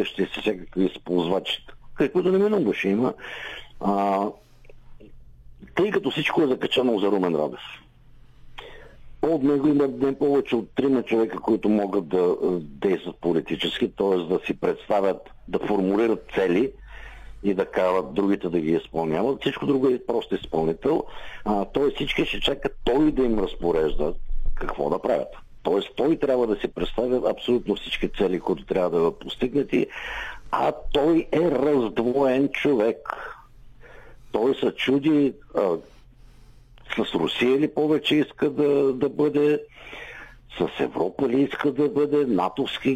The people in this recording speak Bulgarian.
разхищащи се всякакви използвачи, каквито неминуемо ще има, тъй като всичко е закачано за Румен Радев. От него има не повече от 3 човека, които могат да действат политически, т.е. да си представят, да формулират цели и да карат другите да ги изпълняват. Всичко друго е просто изпълнител. Т.е. всички ще чакат той да им разпорежда какво да правят. Т.е. той трябва да си представя абсолютно всички цели, които трябва да бъдат постигнати, а той е раздвоен човек. Той се чуди с Русия ли повече иска да бъде, с Европа ли иска да бъде, натовски